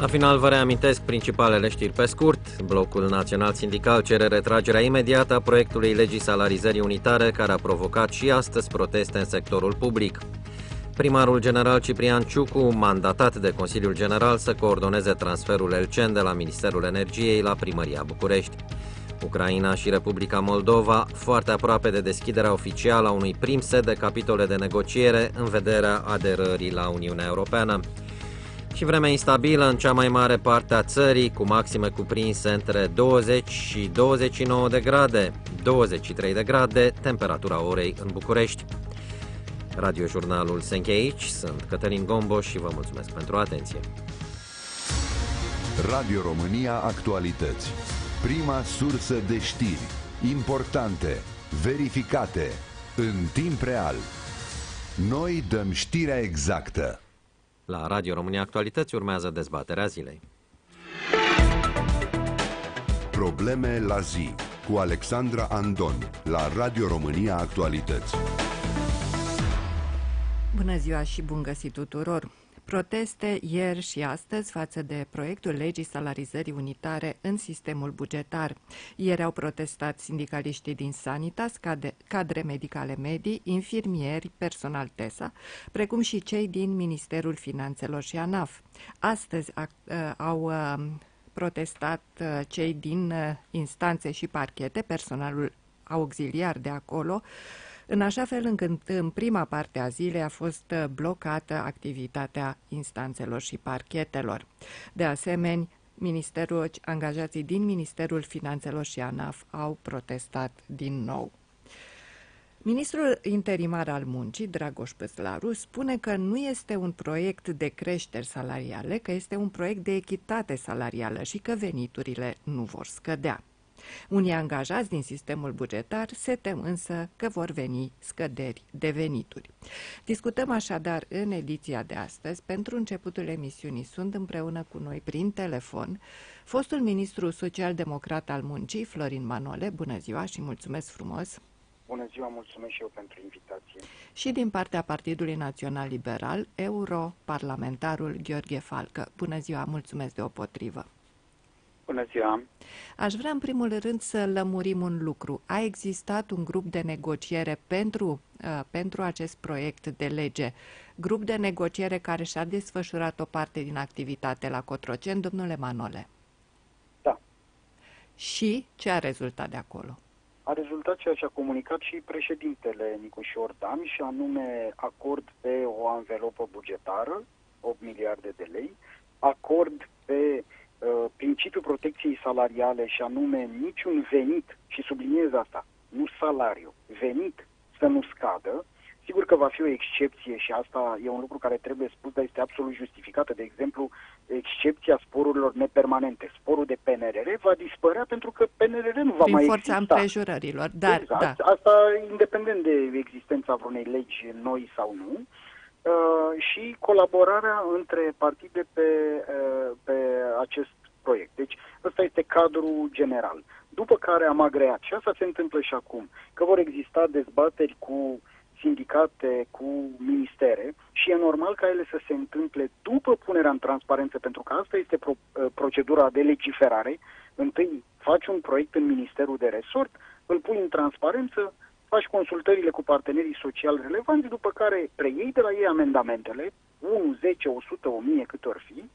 La final vă reamintesc principalele știri pe scurt. Blocul Național Sindical cere retragerea imediată a proiectului legii salarizării unitare, care a provocat și astăzi proteste în sectorul public. Primarul general Ciprian Ciucu, mandatat de Consiliul General să coordoneze transferul Elcen de la Ministerul Energiei la Primăria București. Ucraina și Republica Moldova, foarte aproape de deschiderea oficială a unui prim set de capitole de negociere în vederea aderării la Uniunea Europeană. Și vremea instabilă în cea mai mare parte a țării, cu maxime cuprinse între 20 și 29 de grade, 23 de grade, temperatura orei în București. Radiojurnalul se încheie aici, sunt Cătălin Gombo și vă mulțumesc pentru atenție. Radio România Actualități. Prima sursă de știri importante, verificate, în timp real. Noi dăm știrea exactă. La Radio România Actualități urmează dezbaterea zilei. Probleme la zi cu Alexandra Andon la Radio România Actualități. Bună ziua și bun găsit tuturor! Proteste ieri și astăzi față de proiectul legii salarizării unitare în sistemul bugetar. Ieri au protestat sindicaliștii din Sanitas, cadre medicale medii, infirmieri, personal TESA, precum și cei din Ministerul Finanțelor și ANAF. Astăzi au protestat cei din instanțe și parchete, personalul auxiliar de acolo, în așa fel încât în prima parte a zilei a fost blocată activitatea instanțelor și parchetelor. De asemenea, angajații din Ministerul Finanțelor și ANAF au protestat din nou. Ministrul interimar al muncii, Dragoș Păslaru, spune că nu este un proiect de creșteri salariale, că este un proiect de echitate salarială și că veniturile nu vor scădea. Unii angajați din sistemul bugetar se tem însă că vor veni scăderi de venituri. Discutăm așadar în ediția de astăzi. Pentru începutul emisiunii sunt împreună cu noi prin telefon fostul ministru social-democrat al muncii, Florin Manole. Bună ziua și mulțumesc frumos! Bună ziua, mulțumesc și eu pentru invitație. Și din partea Partidului Național Liberal, europarlamentarul Gheorghe Falcă. Bună ziua, mulțumesc deopotrivă! Bună ziua! Aș vrea în primul rând să lămurim un lucru. A existat un grup de negociere pentru acest proiect de lege, grup de negociere care și-a desfășurat o parte din activitate la Cotroceni, domnule Manole. Da. Și ce a rezultat de acolo? A rezultat ceea ce a comunicat și președintele Nicușor Dan, și anume acord pe o anvelopă bugetară, 8 miliarde de lei, acord pe principiul protecției salariale, și anume niciun venit, și subliniez asta, nu salariu, venit să nu scadă. Sigur că va fi o excepție și asta e un lucru care trebuie spus, dar este absolut justificată. De exemplu, excepția sporurilor nepermanente. Sporul de PNRR va dispărea pentru că PNRR nu va mai exista. Prin forța împrejurărilor, dar exact, da. Asta independent de existența vreunei legi noi sau nu. Și colaborarea între partide pe acest proiect. Deci ăsta este cadrul general. După care am agreat, și asta se întâmplă și acum, că vor exista dezbateri cu sindicate, cu ministere, și e normal ca ele să se întâmple după punerea în transparență, pentru că asta este procedura de legiferare. Întâi faci un proiect în Ministerul de Resort, îl pui în transparență, faci consultările cu partenerii sociali relevanți, după care preiei de la ei amendamentele, 1, 10, 100, 1000, câte ori fi,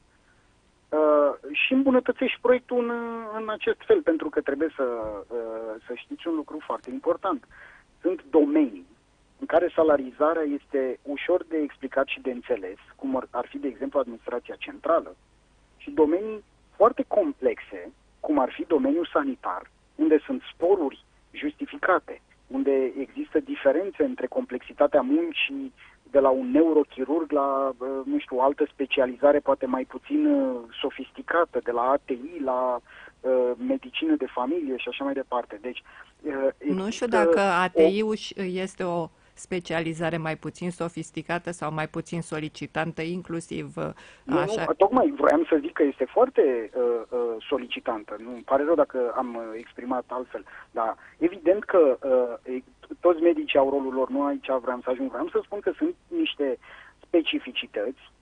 și îmbunătățești proiectul în acest fel, pentru că trebuie să știți un lucru foarte important. Sunt domenii în care salarizarea este ușor de explicat și de înțeles, cum ar fi, de exemplu, administrația centrală, și domenii foarte complexe, cum ar fi domeniul sanitar, unde sunt sporuri justificate, unde există diferențe între complexitatea muncii de la un neurochirurg la, nu știu, o altă specializare poate mai puțin sofisticată, de la ATI la medicină de familie și așa mai departe. Deci, nu știu dacă ATI-ul este o specializare mai puțin sofisticată sau mai puțin solicitantă, inclusiv așa. Nu, tocmai vroiam să zic că este foarte solicitantă. Nu, îmi pare rău dacă am exprimat altfel, dar evident că toți medicii au rolul lor, nu aici vreau să ajung. Vreau să spun că sunt niște specificități